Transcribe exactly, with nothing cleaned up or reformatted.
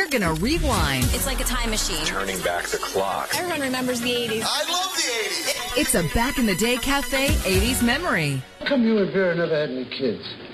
gonna rewind. It's like a time machine. Turning back the clock. Everyone remembers the eighties. I love the eighties. It's a back in the day cafe eighties memory. How come you and Vera never had any kids?